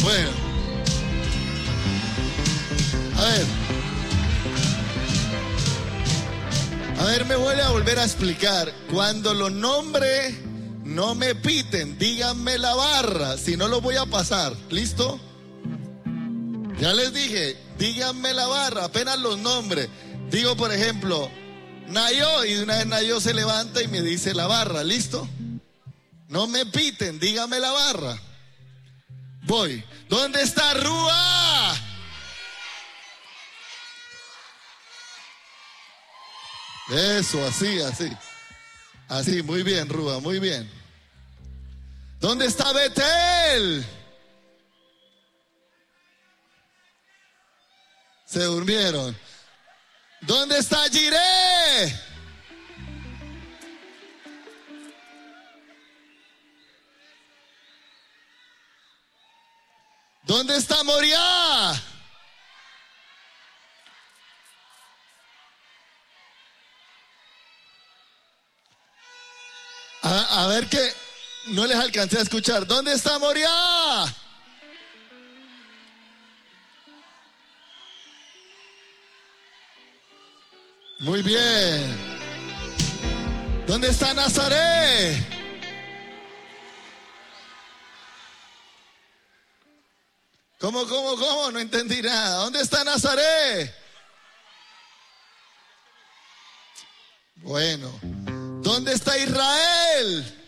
Bueno. A ver, me voy a volver a explicar. Cuando lo nombre, no me piten, díganme la barra, si no lo voy a pasar. ¿Listo? Ya les dije, díganme la barra, apenas los nombres. Digo, por ejemplo, Nayo, y de una vez Nayo se levanta y me dice la barra. ¿Listo? No me piten, díganme la barra. Voy. ¿Dónde está Rúa? Eso, así. Así, muy bien, Rúa, muy bien. ¿Dónde está Betel? Se durmieron. ¿Dónde está Jiré? ¿Dónde está Moriá? A ver que no les alcancé a escuchar. ¿Dónde está Moriá? Muy bien. ¿Dónde está Nazaret? ¿Cómo? No entendí nada. ¿Dónde está Nazaret? Bueno. ¿Dónde está Israel?